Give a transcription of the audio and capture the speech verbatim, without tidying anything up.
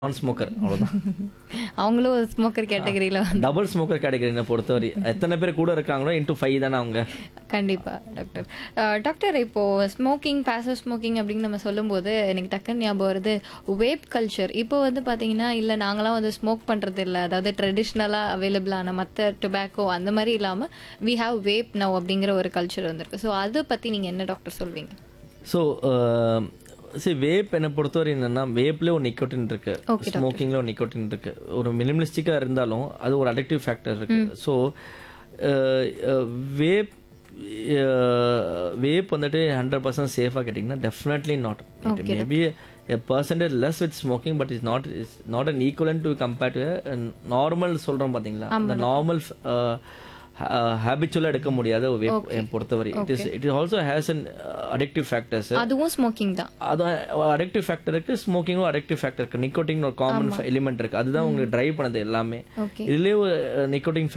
நான் ஸ்மோக்கர் அவ்வளோதான். அவங்களும் ஒரு ஸ்மோக்கர் கேட்டகரியில வந்து டபுள் ஸ்மோக்கர் கேட்டகரியை பொறுத்தவரை எத்தனை பேர் கூட இருக்காங்களோ இன்டூ ஃபைவ் தானே அவங்க. கண்டிப்பா டாக்டர். அஹ், டாக்டர் இப்போ ஸ்மோக்கிங் பாசிவ் ஸ்மோக்கிங் அப்படின்னு நம்ம சொல்லும்போது எனக்கு டக்குன்னு ஞாபகம் வருது வேப் கல்ச்சர். இப்போ வந்து பாத்தீங்கன்னா இல்ல நாங்களாம் வந்து ஸ்மோக் பண்றது இல்ல, அதாவது ட்ரெடிஷ்னலா அவைலபிளான மற்ற டொபாக்கோ அந்த மாதிரி இல்லாம வி ஹாவ் வேப் நவ் அப்படிங்கிற ஒரு கல்ச்சர் வந்திருக்கு. ஸோ அதை பத்தி நீங்க என்ன டாக்டர் சொல்வீங்க? ஸோ சரி, வேப் என்னை பொறுத்தவரை என்னென்னா வேப்லேயே ஒரு நிக்கோட்டின் இருக்கு, Okay, doctor. ஸ்மோக்கிங்கில் ஒரு நிக்கோட்டின் இருக்கு. ஒரு மினிமலிஸ்டிக்காக இருந்தாலும் அது ஒரு அடிக்டிவ் ஃபேக்டர் இருக்கு. ஸோ வேப் வேப் வந்துட்டு ஹண்ட்ரட் பர்சன்ட் சேஃபாக கேட்டிங்கன்னா definitely not. Okay, maybe a percentage less with smoking but it's not is not an equivalent to compare to a normal சொல்கிறோம் பார்த்தீங்களா, அந்த நார்மல் ஹேபிச்சுவலாக எடுக்க முடியாத ஒரு வேப் என் பொறுத்தவரை. It is it also has an addictive factors. அதுவும் smoking தான். அது அடிக்டிவ் ஃபேக்டர் இருக்கு, ஸ்மோக்கிங்கும் அடிக்டிவ் ஃபேக்டர் இருக்கு, நிக்கோட்டின் ஒரு காமன் எலிமெண்ட் இருக்கு. அதுதான் உங்களுக்கு டிரைவ் பண்ணது எல்லாமே. ஓகே. இதுலேயே ஒரு நிக்கோட்டின்